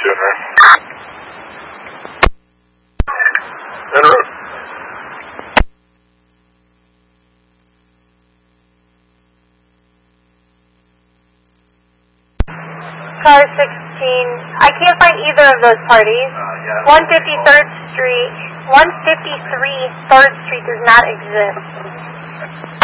Center. En route. Car 16. I can't find either of those parties. 153rd Street. 153 3rd Street does not exist.